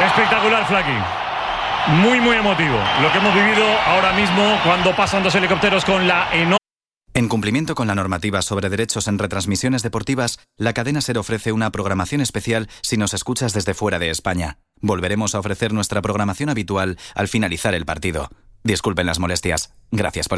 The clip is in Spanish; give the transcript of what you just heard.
Espectacular, Flaky. Muy, muy emotivo. Lo que hemos vivido ahora mismo cuando pasan dos helicópteros con la enorme... En cumplimiento con la normativa sobre derechos en retransmisiones deportivas, la cadena SER ofrece una programación especial si nos escuchas desde fuera de España. Volveremos a ofrecer nuestra programación habitual al finalizar el partido. Disculpen las molestias. Gracias por